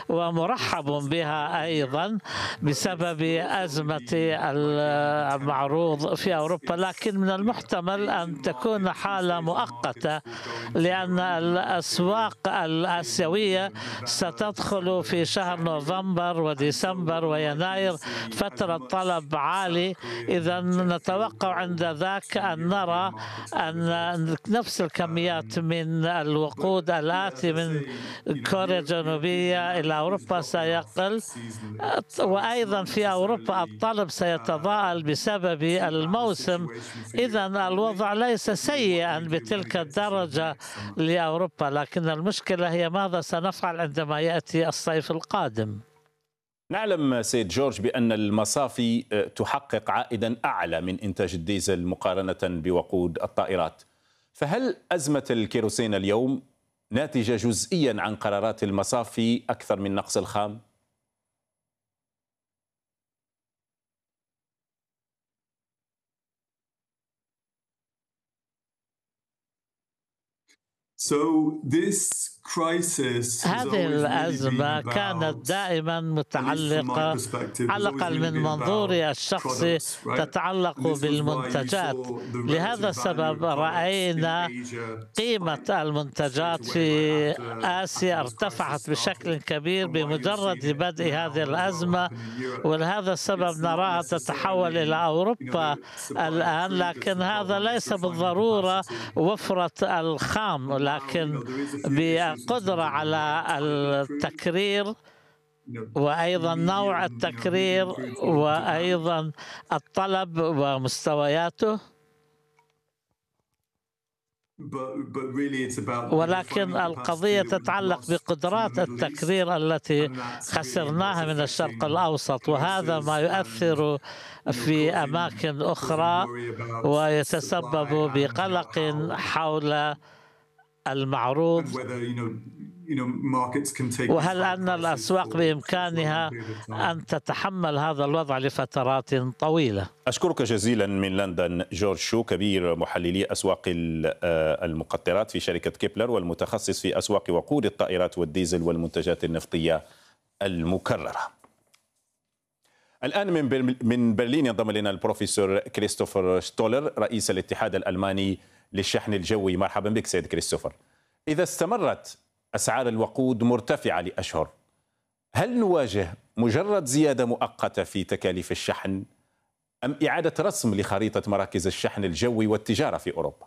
ومرحب بها أيضا بسبب أزمة المعروض في أوروبا، لكن من المحتمل أن تكون حالة مؤقتة، لأن الأسواق الآسيوية ستدخل في شهر نوفمبر وديسمبر ويناير فترة طلب عالي. إذا نتوقع عند ذاك أن نرى أن نفس الكميات من الوقود الآتي من كوريا الجنوبية إلى أوروبا سيقل، وأيضا في أوروبا الطلب سيتضاءل بسبب الموسم. إذا الوضع ليس سيئا بتلك الدرجة لأوروبا، لكن المشكلة هي ماذا سنفعل عندما يأتي الصيف القادم. نعلم سيد جورج بأن المصافي تحقق عائدا أعلى من إنتاج الديزل مقارنة بوقود الطائرات، فهل أزمة الكيروسين اليوم ناتجة جزئيا عن قرارات المصافي أكثر من نقص الخام؟ هذه الأزمة كانت دائما متعلقة، على الأقل من منظوري الشخصي، تتعلق بالمنتجات. لهذا السبب رأينا قيمة المنتجات في آسيا ارتفعت بشكل كبير بمجرد بدء هذه الأزمة، ولهذا السبب نراها تتحول إلى أوروبا الآن. لكن هذا ليس بالضرورة وفرة الخام، لكن بقدرة على التكرير، وأيضا نوع التكرير، وأيضا الطلب ومستوياته. ولكن القضية تتعلق بقدرات التكرير التي خسرناها من الشرق الأوسط، وهذا ما يؤثر في أماكن أخرى ويتسبب بقلق حول المعروض. وهل أن الأسواق بإمكانها أن تتحمل هذا الوضع لفترات طويلة؟ أشكرك جزيلا من لندن جورج شو، كبير محللي أسواق المقطرات في شركة كيبلر والمتخصص في أسواق وقود الطائرات والديزل والمنتجات النفطية المكررة. الآن من برلين ينضم إلينا البروفيسور كريستوفر شتولر، رئيس الاتحاد الألماني للشحن الجوي. مرحبا بك سيد كريستوفر. إذا استمرت أسعار الوقود مرتفعة لأشهر، هل نواجه مجرد زيادة مؤقتة في تكاليف الشحن أم إعادة رسم لخريطة مراكز الشحن الجوي والتجارة في أوروبا؟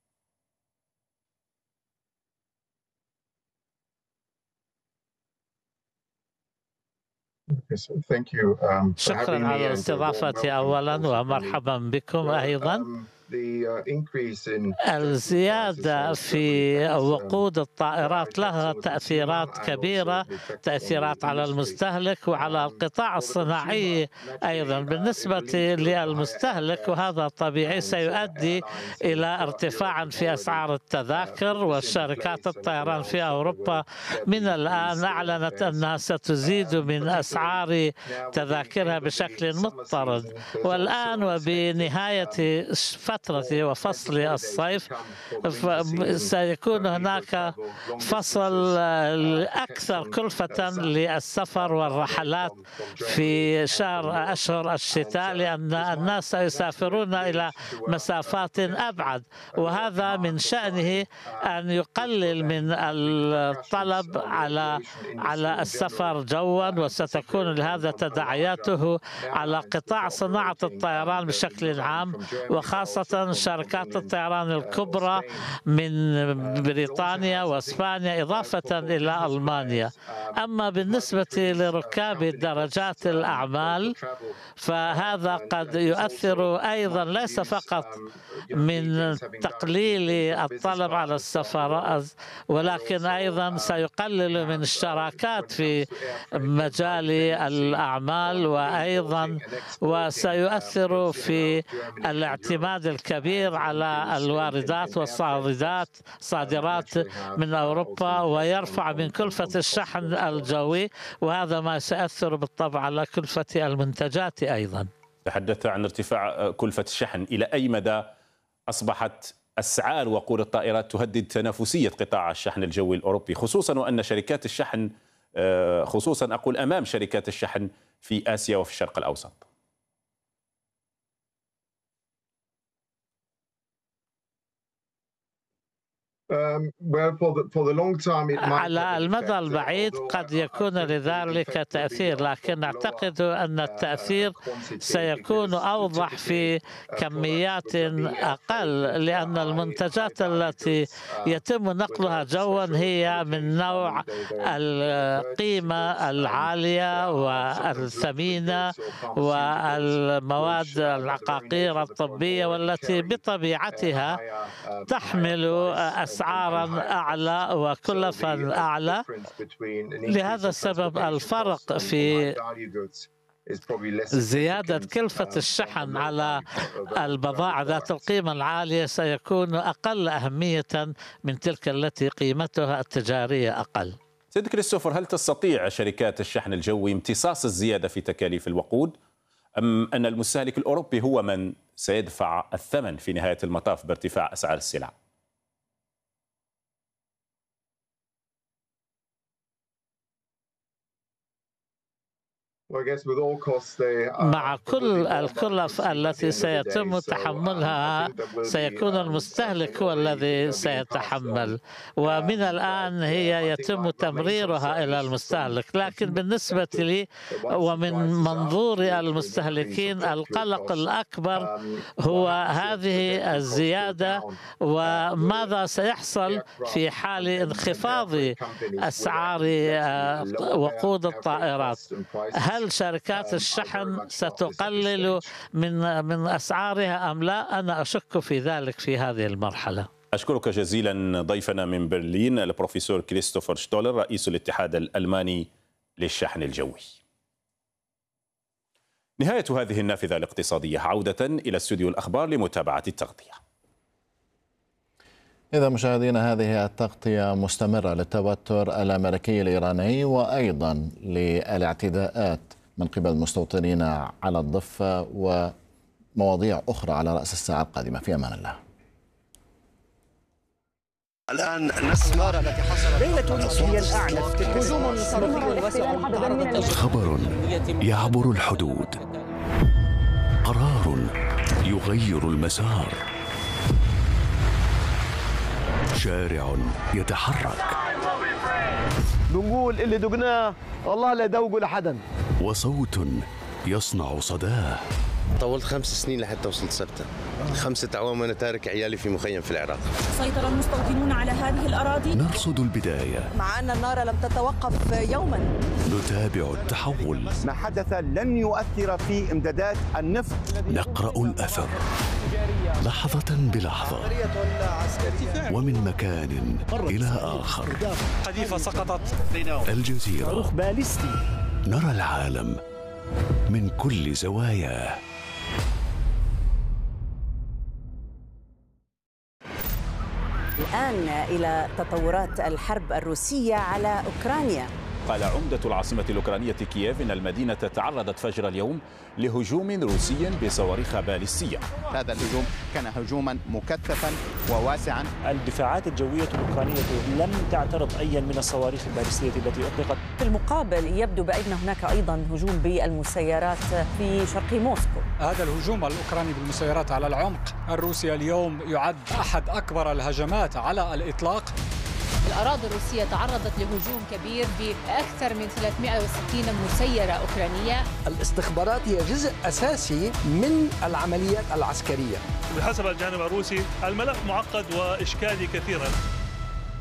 شكرا على الاستضافة أولا، ومرحبا بكم أيضا. الزيادة في وقود الطائرات لها تأثيرات كبيرة، تأثيرات على المستهلك وعلى القطاع الصناعي أيضا. بالنسبة للمستهلك وهذا طبيعي سيؤدي إلى ارتفاع في أسعار التذاكر، والشركات الطيران في أوروبا من الآن أعلنت أنها ستزيد من أسعار تذاكرها بشكل مضطرد. والآن وبنهاية فترة وفصل الصيف سيكون هناك فصل أكثر كلفة للسفر والرحلات في أشهر الشتاء، لأن الناس سيسافرون إلى مسافات أبعد، وهذا من شأنه أن يقلل من الطلب على السفر جوا، وستكون لهذا تداعياته على قطاع صناعة الطيران بشكل عام، وخاصة شركات الطيران الكبرى من بريطانيا واسبانيا إضافة إلى ألمانيا. أما بالنسبة لركاب درجات الأعمال فهذا قد يؤثر أيضا ليس فقط من تقليل الطلب على السفر، ولكن أيضا سيقلل من الشراكات في مجال الأعمال، وأيضا وسيؤثر في الاعتماد الكبير على الواردات والصادرات من أوروبا، ويرفع من كلفة الشحن الجوي، وهذا ما سيؤثر بالطبع على كلفة المنتجات أيضا. تحدثت عن ارتفاع كلفة الشحن، إلى أي مدى أصبحت أسعار وقود الطائرات تهدد تنافسية قطاع الشحن الجوي الأوروبي، خصوصا وأن شركات الشحن خصوصا أقول أمام شركات الشحن في آسيا وفي الشرق الأوسط؟ على المدى البعيد قد يكون لذلك تأثير، لكن أعتقد أن التأثير سيكون أوضح في كميات أقل، لأن المنتجات التي يتم نقلها جوا هي من نوع القيمة العالية والثمينة والمواد العقاقير الطبية، والتي بطبيعتها تحمل أسعارا أعلى وكلفا أعلى. لهذا السبب الفرق في زيادة كلفة الشحن على البضائع ذات القيمة العالية سيكون أقل أهمية من تلك التي قيمتها التجارية أقل. سيد كريستوفر، هل تستطيع شركات الشحن الجوي امتصاص الزيادة في تكاليف الوقود، أم أن المستهلك الأوروبي هو من سيدفع الثمن في نهاية المطاف بارتفاع أسعار السلع؟ مع كل الكلف التي سيتم تحملها سيكون المستهلك هو الذي سيتحمل، ومن الآن هي يتم تمريرها إلى المستهلك. لكن بالنسبة لي ومن منظور المستهلكين القلق الأكبر هو هذه الزيادة، وماذا سيحصل في حال انخفاض أسعار وقود الطائرات. هل شركات الشحن ستقلل من أسعارها أم لا؟ أنا أشك في ذلك في هذه المرحلة. أشكرك جزيلا ضيفنا من برلين البروفيسور كريستوفر شتولر رئيس الاتحاد الألماني للشحن الجوي. نهاية هذه النافذة الاقتصادية، عودة إلى استوديو الأخبار لمتابعة التغطية. إذا مشاهدينا، هذه التغطية مستمرة للتوتر الأمريكي الإيراني وأيضا للاعتداءات من قبل المستوطنين على الضفة ومواضيع أخرى على رأس الساعة القادمة. في أمان الله. الآن نسمع التي حصلت ليلة هي الأعنف هجوم صاروخي واسع. خبر يعبر الحدود، قرار يغير المسار، شارع يتحرك، بنقول اللي دقناه والله لا دوقوا لحدا، وصوت يصنع صداه. طولت 5 سنين لحتى وصلت سبتة، 5 أعوام وأنا تارك عيالي في مخيم في العراق. سيطر المستوطنون على هذه الأراضي. نرصد البداية مع أن النار لم تتوقف يوما. نتابع التحول. ما حدث لن يؤثر في إمدادات النفط. نقرأ الأثر لحظة بلحظة ومن مكان إلى آخر. قذيفة سقطت. الجزيرة، صاروخ باليستي. نرى العالم من كل زواياه. الآن إلى تطورات الحرب الروسية على أوكرانيا. قال عمدة العاصمة الأوكرانية كييف إن المدينة تعرضت فجر اليوم لهجوم روسي بصواريخ باليستية. هذا الهجوم كان هجوما مكثفا وواسعا. الدفاعات الجوية الأوكرانية لم تعترض أي من الصواريخ الباليستية التي أطلقت. في المقابل يبدو بأن هناك أيضا هجوم بالمسيرات في شرق موسكو. هذا الهجوم الأوكراني بالمسيرات على العمق الروسي اليوم يعد أحد أكبر الهجمات على الإطلاق. الأراضي الروسية تعرضت لهجوم كبير بأكثر من 360 مسيرة أوكرانية. الاستخبارات هي جزء أساسي من العمليات العسكرية. بحسب الجانب الروسي الملف معقد وإشكالي كثيرا.